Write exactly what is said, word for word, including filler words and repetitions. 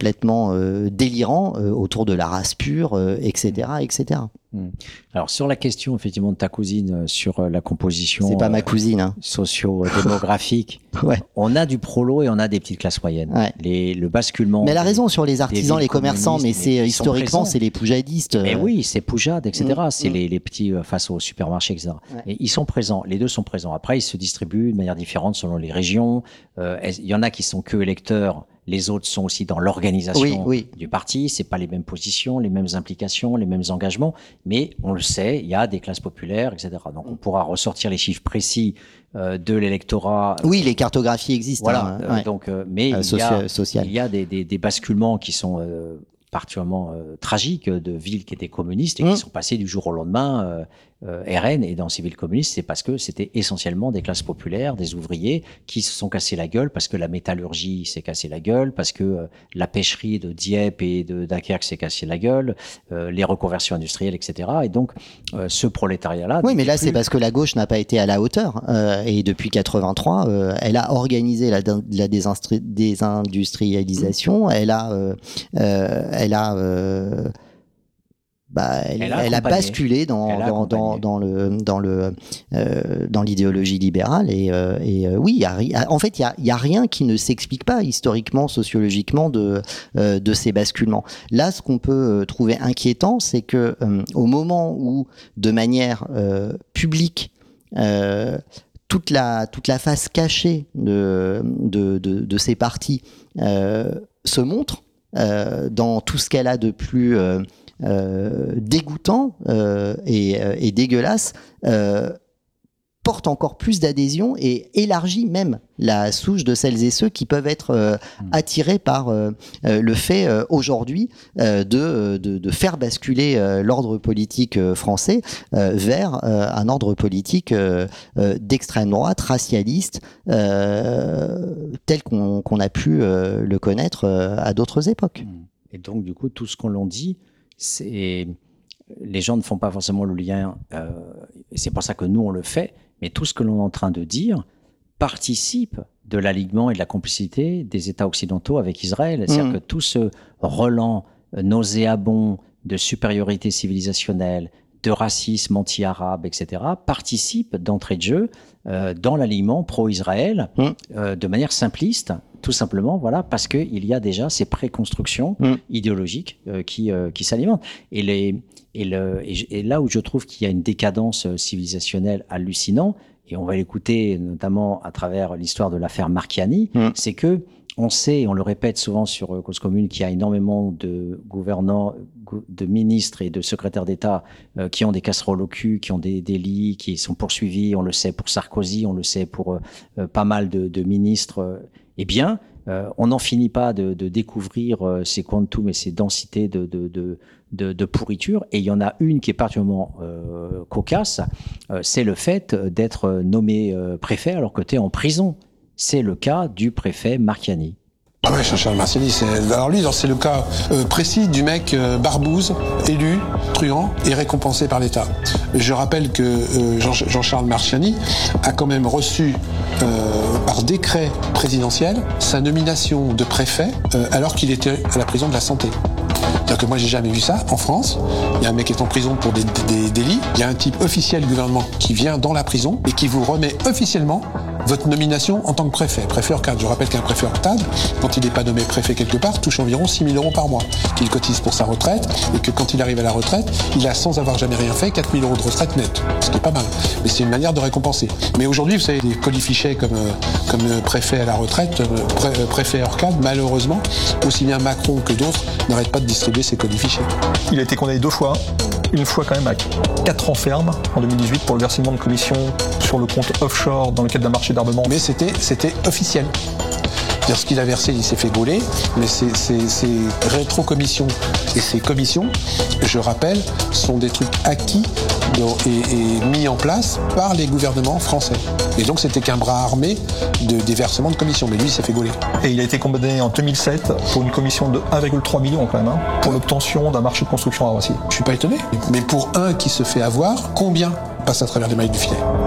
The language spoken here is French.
complètement euh, délirants euh, autour de la race pure, euh, et cetera, et cetera. Alors sur la question effectivement de ta cousine sur la composition, c'est pas ma cousine, hein. euh, socio-démographique, ouais. On a du prolo et on a des petites classes moyennes. Ouais. Les, le basculement. Mais elle a raison sur les artisans, les commerçants, mais c'est mais historiquement c'est les poujadistes. Mais oui, c'est poujade, et cetera. Mmh, c'est mmh. les, les petits euh, face aux supermarchés, et cetera. Ouais. Et ils sont présents, les deux sont présents. Après, ils se distribuent de manière différente selon les régions. Euh, il y en a qui sont que électeurs. Les autres sont aussi dans l'organisation oui, oui. du parti. C'est pas les mêmes positions, les mêmes implications, les mêmes engagements. Mais on le sait, il y a des classes populaires, et cetera. Donc on pourra ressortir les chiffres précis euh, de l'électorat. Oui, les cartographies existent. Voilà. Hein, euh, ouais. Donc, euh, mais euh, il, socia- y a, social. il y a des, des, des basculements qui sont euh, particulièrement euh, tragiques de villes qui étaient communistes et mmh. qui sont passées du jour au lendemain. Euh, Euh, R N et dans ces villes communistes, c'est parce que c'était essentiellement des classes populaires, des ouvriers qui se sont cassés la gueule parce que la métallurgie s'est cassée la gueule, parce que euh, la pêcherie de Dieppe et de Dunkerque s'est cassée la gueule, euh, les reconversions industrielles, et cetera. Et donc, euh, ce prolétariat-là... Oui, mais là, plus... c'est parce que la gauche n'a pas été à la hauteur. Euh, et depuis quatre-vingt-trois, euh, elle a organisé la, la désinstru- désindustrialisation, elle a... Euh, euh, elle a euh, Bah, elle, elle, a elle a basculé dans, elle a dans, dans, dans le dans le euh, dans l'idéologie libérale et, euh, et euh, oui, y a, y a, en fait, il y a, y a rien qui ne s'explique pas historiquement, sociologiquement de euh, de ces basculements. Là, ce qu'on peut trouver inquiétant, c'est que euh, au moment où, de manière euh, publique, euh, toute la toute la face cachée de de de, de ces partis euh, se montre euh, dans tout ce qu'elle a de plus euh, Euh, dégoûtant euh, et, euh, et dégueulasse, euh, porte encore plus d'adhésion et élargit même la souche de celles et ceux qui peuvent être euh, attirés par euh, euh, le fait euh, aujourd'hui euh, de, de, de faire basculer euh, l'ordre politique euh, français euh, vers euh, un ordre politique euh, euh, d'extrême droite, racialiste, euh, tel qu'on, qu'on a pu euh, le connaître euh, à d'autres époques. Et donc, du coup, tout ce qu'on l'on dit, c'est les gens ne font pas forcément le lien, euh, et c'est pour ça que nous on le fait, mais tout ce que l'on est en train de dire participe de l'alignement et de la complicité des États occidentaux avec Israël. C'est-à-dire mmh. que tout ce relent nauséabond de supériorité civilisationnelle, de racisme anti-arabe, et cetera, participe d'entrée de jeu euh, dans l'alignement pro-Israël mmh. euh, de manière simpliste. Tout simplement, voilà, parce qu'il y a déjà ces préconstructions mmh. idéologiques euh, qui, euh, qui s'alimentent. Et, les, et, le, et, et là où je trouve qu'il y a une décadence civilisationnelle hallucinante, et on va l'écouter notamment à travers l'histoire de l'affaire Marchiani, mmh. c'est que on sait, et on le répète souvent sur Cause Commune, qu'il y a énormément de gouvernants, de ministres et de secrétaires d'État euh, qui ont des casseroles au cul, qui ont des délits, qui sont poursuivis. On le sait pour Sarkozy, on le sait pour euh, pas mal de, de ministres. Euh, eh bien, euh, on n'en finit pas de, de découvrir euh, ces quantum et ces densités de, de, de, de, de pourriture. Et il y en a une qui est particulièrement euh, cocasse, euh, c'est le fait d'être nommé euh, préfet alors que tu es en prison. C'est le cas du préfet Marchiani. Ah ouais, Jean-Charles Marchiani, c'est... alors lui, c'est le cas euh, précis du mec euh, barbouze, élu, truand et récompensé par l'État. Je rappelle que euh, Jean- Jean-Charles Marchiani a quand même reçu euh, par décret présidentiel sa nomination de préfet euh, alors qu'il était à la prison de la Santé. C'est-à-dire que moi, j'ai jamais vu ça en France. Il y a un mec qui est en prison pour des, des, des délits. Il y a un type officiel du gouvernement qui vient dans la prison et qui vous remet officiellement votre nomination en tant que préfet. Préfet hors cadre. Je rappelle qu'un préfet hors cadre, quand il n'est pas nommé préfet quelque part, touche environ six mille euros par mois, qu'il cotise pour sa retraite, et que quand il arrive à la retraite, il a, sans avoir jamais rien fait, quatre mille euros de retraite nette. Ce qui est pas mal. Mais c'est une manière de récompenser. Mais aujourd'hui, vous savez, des colifichets comme, comme préfet à la retraite, pré, préfet hors cadre, malheureusement, aussi bien Macron que d'autres n'arrêtent pas de distribuer ces colifichets. Il a été condamné deux fois. Une fois quand même à quatre ans ferme en deux mille dix-huit pour le versement de commissions sur le compte offshore dans le cadre d'un marché d'armement. Mais c'était, c'était officiel. C'est-à-dire ce qu'il a versé, il s'est fait gauler, mais ces, ces, ces rétro-commissions et ces commissions, je rappelle, sont des trucs acquis et, et mis en place par les gouvernements français. Et donc c'était qu'un bras armé de, des versements de commissions, mais lui il s'est fait gauler. Et il a été condamné en deux mille sept pour une commission de un virgule trois million quand même, hein, pour l'obtention d'un marché de construction à Roissy. Je suis pas étonné, mais pour un qui se fait avoir, combien passe à travers les mailles du filet ?